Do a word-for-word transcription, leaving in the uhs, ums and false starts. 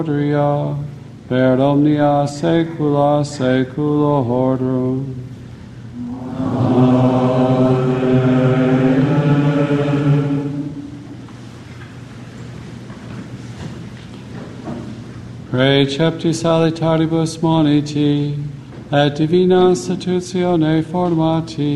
per omnia saecula saeculorum. Precepti salitaribus moniti, et divina institutione formati,